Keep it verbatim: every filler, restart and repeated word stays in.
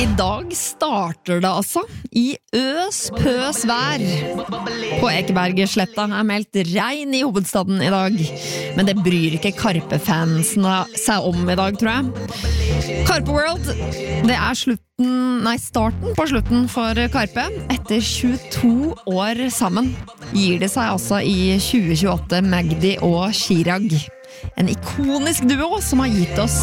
I dag starter det altså i øs pøs vær. På Ekebergsletta er meldt regn i hovedstaden i dag, men det bryr ikke Karpe-fansene seg om i dag, tror jeg. Karpe World, det er slutten, nei, starten på slutten for Karpe. Etter tjueto år sammen gir det seg altså i tjue tjueåtte Magdi og Chirag. En ikonisk duo som har gitt oss